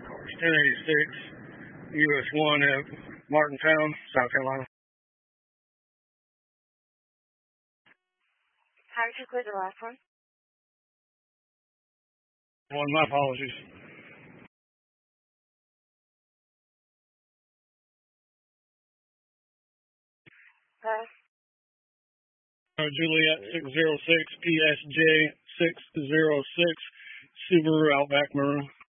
Cars 1086 US 1 at Martintown, South Carolina. How did you clear the last one? My apologies. Juliet 606 PSJ 606 Subaru Outback Maroon.